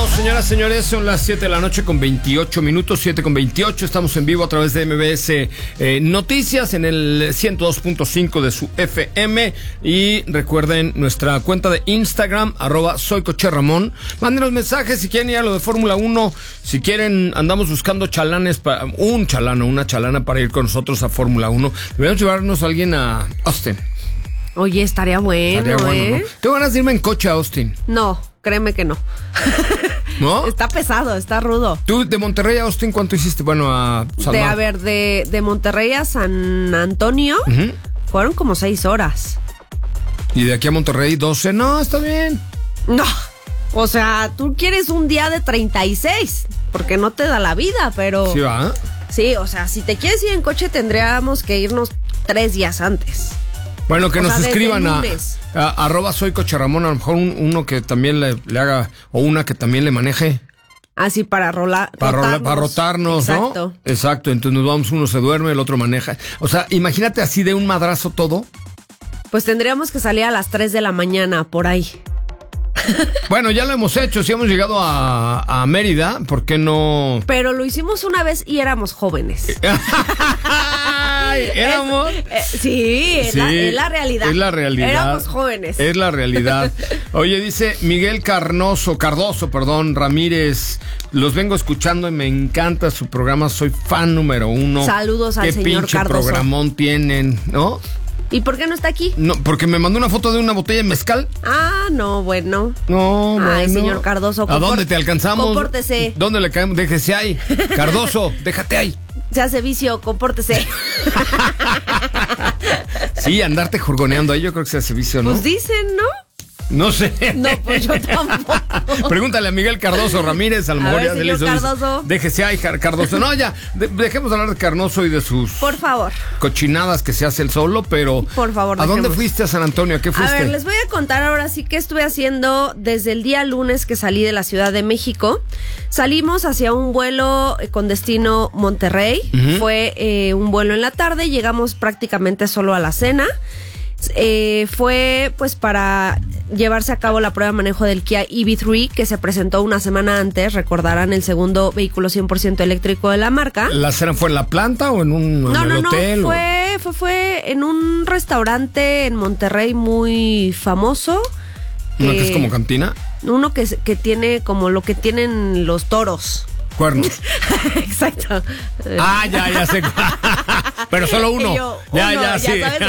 Bueno, señoras, señores, son las 7 de la noche con 28 minutos, 7 con 28. Estamos en vivo a través de MBS Noticias en el 102.5 de su FM. Y recuerden nuestra cuenta de Instagram, @soycocherramón. Mándenos mensajes si quieren ir a lo de Fórmula 1. Si quieren, andamos buscando chalanes, una chalana para ir con nosotros a Fórmula 1. Debemos llevarnos a alguien a Austin. Oye, estaría bueno, ¿no? ¿Tengo ganas de irme en coche a Austin? No, créeme que no. ¿No? Está pesado, está rudo. ¿Tú de Monterrey a Austin cuánto hiciste? Bueno, a Salma. De Monterrey a San Antonio, fueron como 6 horas. ¿Y de aquí a Monterrey 12? No, está bien. No, o sea, tú quieres un día de 36, porque no te da la vida, pero... ¿Sí va? Sí, o sea, si te quieres ir en coche tendríamos que irnos 3 días antes. Bueno, que nos escriban a @soycocherramón, a lo mejor uno que también le haga, o una que también le maneje. Así para rotarnos, exacto. ¿no? Exacto, entonces nos vamos, uno se duerme, el otro maneja. O sea, imagínate así de un madrazo todo. Pues tendríamos que salir a las 3 de la mañana, por ahí. Bueno, ya lo hemos hecho, si hemos llegado a Mérida, ¿por qué no? Pero lo hicimos una vez y éramos jóvenes. ¿Éramos? Sí, es la realidad. Es la realidad. Éramos jóvenes. Es la realidad. Oye, dice Miguel Cardoso, Ramírez, los vengo escuchando y me encanta su programa, soy fan número 1. Saludos al señor Cardoso. Qué pinche programón tienen, ¿no? ¿Y por qué no está aquí? No, porque me mandó una foto de una botella de mezcal. Ah, no, bueno. No, ay, bueno. Señor Cardoso. ¿A dónde te alcanzamos? Compórtese. ¿Dónde le caemos? Déjese ahí. Cardoso, déjate ahí. Se hace vicio, compórtese. Sí, andarte jurgoneando ahí, yo creo que se hace vicio, ¿no? Pues dicen, ¿no? No sé. No, pues yo tampoco. Pregúntale a Miguel Cardoso Ramírez, a lo mejor ya se le hizo. Cardoso. Déjese ahí, Cardoso. No, ya, dejemos hablar de Cardoso y de sus... Por favor. Cochinadas que se hace él solo, pero... Por favor, ¿a dónde fuiste a San Antonio? ¿A qué fuiste? A ver, les voy a contar ahora sí qué estuve haciendo desde el día lunes que salí de la Ciudad de México. Salimos hacia un vuelo con destino Monterrey. Fue un vuelo en la tarde, llegamos prácticamente solo a la cena. Fue pues para llevarse a cabo la prueba de manejo del Kia EV3 que se presentó una semana antes. Recordarán, el segundo vehículo 100% eléctrico de la marca. ¿La cena fue en la planta o en un hotel? No, fue en un restaurante en Monterrey muy famoso. ¿Uno que es como cantina? Uno que tiene como lo que tienen los toros. Cuernos. Exacto. Ya sé. Pero solo uno. Ya.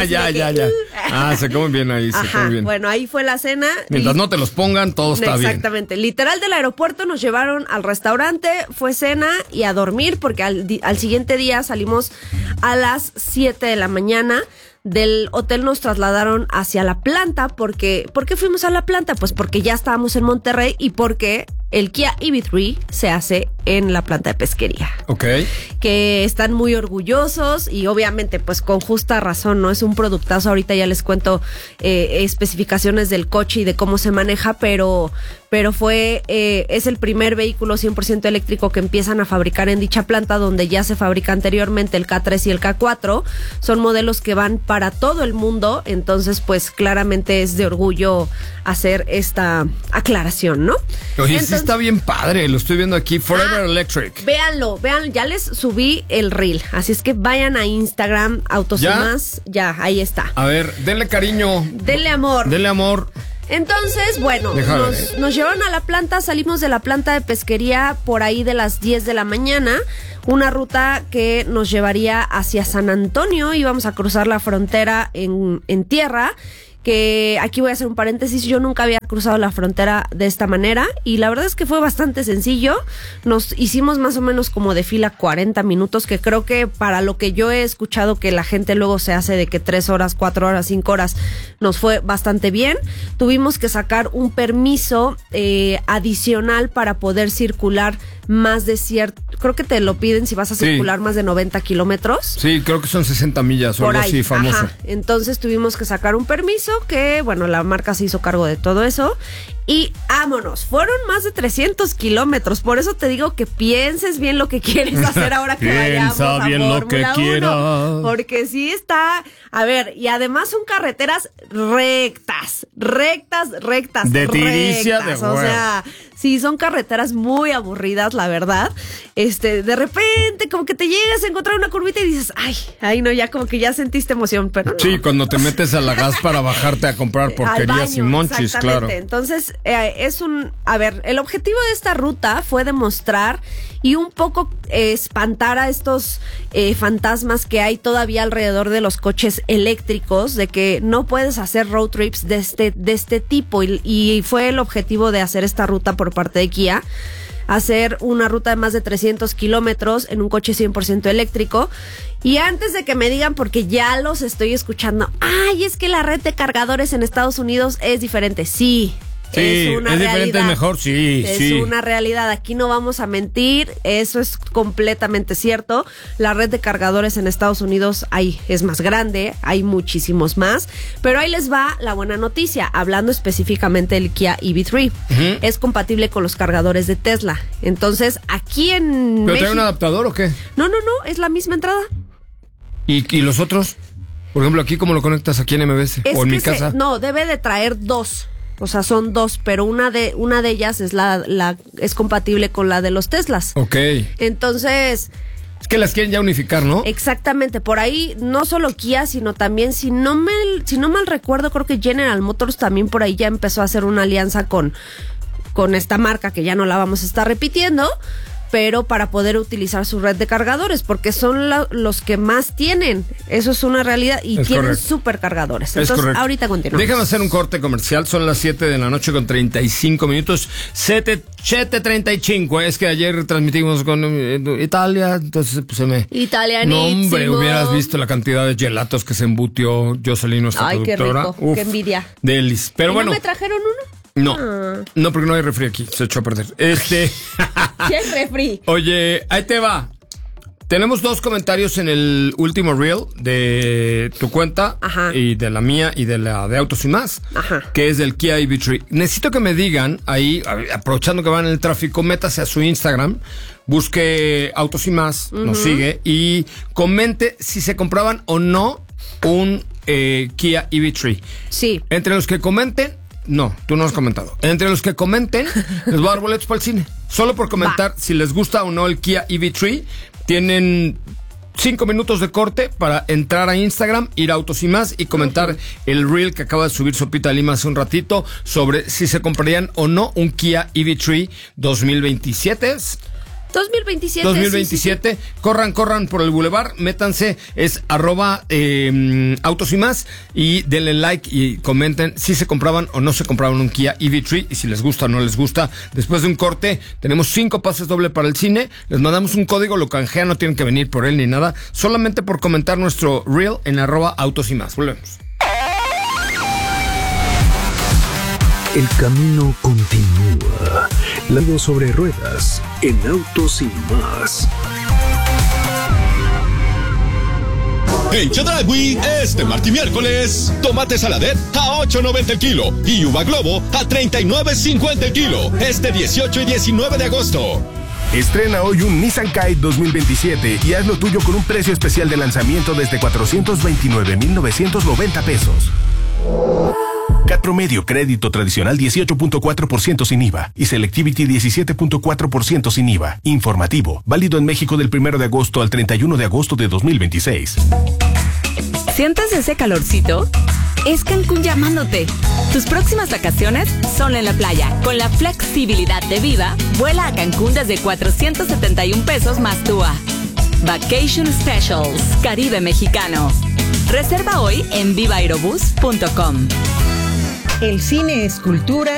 Se come bien ahí, se come bien. Bueno, ahí fue la cena. Mientras no te los pongan, todo está bien. Exactamente. Literal, del aeropuerto nos llevaron al restaurante, fue cena y a dormir, porque al siguiente día salimos a las 7 de la mañana. Del hotel nos trasladaron hacia la planta. ¿Por qué fuimos a la planta? Pues porque ya estábamos en Monterrey y porque el Kia EV3 se hace en la planta de pesquería. Ok. Que están muy orgullosos y obviamente pues con justa razón, ¿no? Es un productazo. Ahorita ya les cuento especificaciones del coche y de cómo se maneja, pero es el primer vehículo 100% eléctrico que empiezan a fabricar en dicha planta, donde ya se fabrica anteriormente el K3 y el K4. Son modelos que van para todo el mundo, entonces pues claramente es de orgullo hacer esta aclaración, ¿no? Oye, entonces, sí está bien padre, lo estoy viendo aquí, Forever Electric. Véanlo, ya les subí el reel, así es que vayan a Instagram, Autos y Más, ya, ahí está. A ver, denle cariño. Denle amor. Denle amor. Entonces, bueno, nos llevaron a la planta, salimos de la planta de pesquería por ahí de las 10 de la mañana, una ruta que nos llevaría hacia San Antonio, íbamos a cruzar la frontera en tierra, que aquí voy a hacer un paréntesis, yo nunca había cruzado la frontera de esta manera y la verdad es que fue bastante sencillo. Nos hicimos más o menos como de fila 40 minutos, que creo que para lo que yo he escuchado que la gente luego se hace de que 3 horas, 4 horas, 5 horas, nos fue bastante bien. Tuvimos que sacar un permiso adicional para poder circular más de creo que te lo piden si vas a circular más de 90 kilómetros. Sí, creo que son 60 millas o algo así famoso. Ajá. Entonces tuvimos que sacar un permiso que, bueno, la marca se hizo cargo de todo eso. Y vámonos, fueron más de 300 kilómetros. Por eso te digo que pienses bien lo que quieres hacer ahora que vayamos a bien Fórmula lo que 1, quieras. porque sí está, a ver, y además son carreteras rectas. De tiricia de o sea, Sí, son carreteras muy aburridas, la verdad. De repente como que te llegas a encontrar una curvita y dices, ay, no, ya como que ya sentiste emoción, pero no. Sí, cuando te metes a la gas para bajarte a comprar porquerías y monchis, claro. Entonces, el objetivo de esta ruta fue demostrar y un poco espantar a estos fantasmas que hay todavía alrededor de los coches eléctricos, de que no puedes hacer road trips de este tipo, y fue el objetivo de hacer esta ruta por parte de Kia, hacer una ruta de más de 300 kilómetros en un coche 100% eléctrico. Y antes de que me digan, porque ya los estoy escuchando, es que la red de cargadores en Estados Unidos es diferente. Sí, es una realidad. Diferente, es mejor, sí. Es una realidad, aquí no vamos a mentir, eso es completamente cierto. La red de cargadores en Estados Unidos es más grande, hay muchísimos más, pero ahí les va la buena noticia, hablando específicamente del Kia EV3. Es compatible con los cargadores de Tesla. Entonces, aquí en ¿Pero trae un adaptador o qué? No, es la misma entrada. ¿Y los otros? Por ejemplo, aquí, ¿cómo lo conectas aquí en MBS? ¿O en mi casa? No, debe de traer dos. O sea, son dos, pero una de ellas es compatible con la de los Teslas. Ok. Entonces, es que las quieren ya unificar, ¿no? Exactamente. Por ahí, no solo Kia, sino también, si no mal recuerdo, creo que General Motors también por ahí ya empezó a hacer una alianza con esta marca, que ya no la vamos a estar repitiendo, pero para poder utilizar su red de cargadores, porque son los que más tienen. Eso es una realidad, y tienen supercargadores. Entonces, ahorita continuamos. Déjame hacer un corte comercial. Son las 7 de la noche con 35 minutos. 7:35. Es que ayer transmitimos con Italia, entonces pues se me... Italianísimo. No, hombre, hubieras visto la cantidad de gelatos que se embutió Jocelyn, nuestra productora. Qué rico, qué envidia. Delis. Pero bueno. ¿No me trajeron uno? No, porque no hay refri aquí, se echó a perder. ¿Qué es refri? Oye, ahí te va. Tenemos 2 comentarios en el último reel de tu cuenta. Ajá. Y de la mía y de la de Autos y Más. Ajá. Que es del Kia EV3. Necesito que me digan ahí, aprovechando que van en el tráfico, métase a su Instagram, busque Autos y Más, nos sigue y comente si se compraban o no un Kia EV3. Sí. Entre los que comenten, no, tú no has comentado. Entre los que comenten, les voy a dar boletos para el cine. Solo por comentar si les gusta o no el Kia EV3. Tienen 5 minutos de corte para entrar a Instagram, ir a Autos y Más y comentar el reel que acaba de subir Sopita Lima hace un ratito sobre si se comprarían o no un Kia EV3 2027. 2027. Sí. Corran por el bulevar, métanse, es @Autos y Más y denle like y comenten si se compraban o no se compraban un Kia EV3 y si les gusta o no les gusta. Después de un corte, tenemos 5 pases doble para el cine, les mandamos un código, lo canjean, no tienen que venir por él ni nada, solamente por comentar nuestro reel en @Autos y Más. Volvemos. El camino continúa. Lado sobre ruedas en Autos y Más. En Chedraui, este martes y miércoles, tomate saladet a $8.90 el kilo y uva globo a $39.50 el kilo. Este 18 y 19 de agosto. Estrena hoy un Nissan Kite 2027 y haz lo tuyo con un precio especial de lanzamiento desde 429,990 pesos. CAT promedio, crédito tradicional 18.4% sin IVA y Selectivity 17.4% sin IVA. Informativo, válido en México del 1 de agosto al 31 de agosto de 2026. ¿Sientes ese calorcito? Es Cancún llamándote. Tus próximas vacaciones son en la playa. Con la flexibilidad de Viva, vuela a Cancún desde 471 pesos más TUA. Vacation Specials, Caribe Mexicano. Reserva hoy en vivaaerobus.com. El cine es cultura.